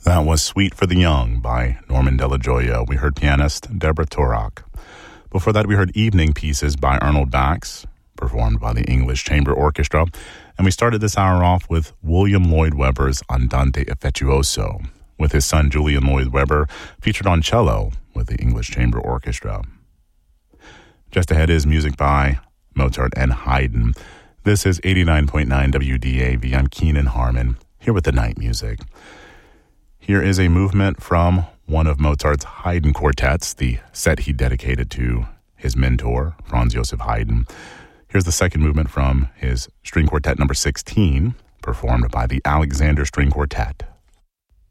That was Suite for the Young by Norman Della We heard pianist Deborah Torak. Before that, we heard Evening Pieces by Arnold Bax, performed by the English Chamber Orchestra. And we started this hour off with William Lloyd Webber's Andante Affettuoso, with his son Julian Lloyd Webber featured on cello with the English Chamber Orchestra. Just ahead is music by Mozart and Haydn. This is 89.9 WDAV. I'm Keenan Harmon, here with the night music. Here is a movement from one of Mozart's Haydn quartets, the set he dedicated to his mentor, Franz Joseph Haydn. Here's the second movement from his string quartet number 16, performed by the Alexander String Quartet.